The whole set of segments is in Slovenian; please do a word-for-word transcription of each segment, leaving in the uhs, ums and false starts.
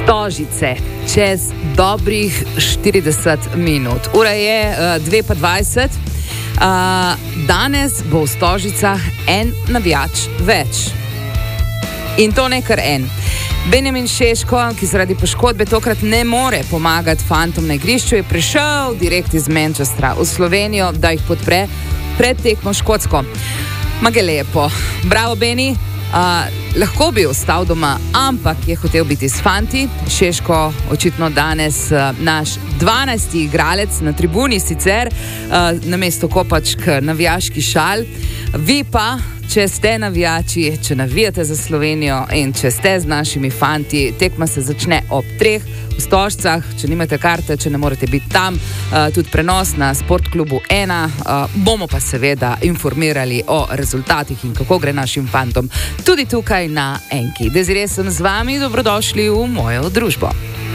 Stožice, čez dobrih štirideset minut. Ura je uh, dve pa dvajset. Uh, danes bo v Stožicah en navijač več. In to ne kar en. Benjamin Šeško, ki zaradi poškodbe tokrat ne more pomagati fantom na igrišču, je prišel direkt iz Manchestra v Slovenijo, da jih podpre pred tekmo Škotsko. Mage lepo. Bravo, Beni. Uh, lahko bi ostal doma, ampak je hotel biti s fanti. Šeško očitno danes uh, naš dvanajsti igralec na tribuni, sicer uh, namesto kopačk navijaški šal. Vi pa, če ste navijači, če navijate za Slovenijo in če ste z našimi fanti, tekma se začne ob treh v Stožcah. Če nimate karte, če ne morete biti tam, uh, tudi prenos na Sportklubu ena. Uh, bomo pa seveda informirali o rezultatih in kako gre našim fantom tudi tukaj na Enki. Desiree sem z vami, dobrodošli v mojo družbo.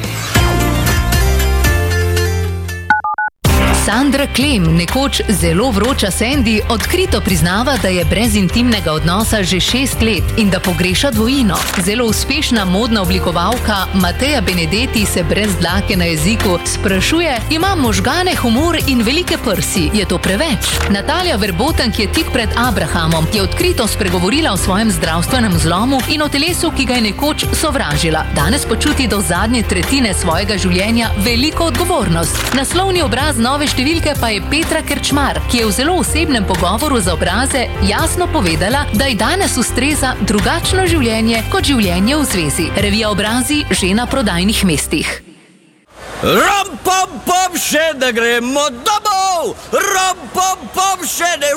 Sandra Klem, nekoč zelo vroča Sandy, odkrito priznava, da je brez intimnega odnosa že šest let in da pogreša dvojino. Zelo uspešna modna oblikovalka Mateja Benedetti se brez dlake na jeziku sprašuje: imam možgane, humor in velike prsi, je to preveč? Natalija Verboten, ki je tik pred Abrahamom, je odkrito spregovorila o svojem zdravstvenem zlomu in o telesu, ki ga je nekoč sovražila. Danes počuti do zadnje tretjine svojega življenja veliko odgovornost. Naslovni obraz nove številke pa je Petra Krčmar, ki je v zelo osebnem pogovoru za Obraze jasno povedala, da ji danes ustreza drugačno življenje kot življenje v zvezi. Revija Obrazi že na prodajnih mestih. Rom, pom, pom, še ne gremo domov! Rom, pom, pom, še ne...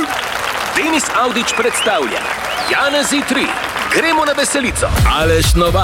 Denis Avdić predstavlja Janezi tri. Gremo na veselico. Aleš Nova.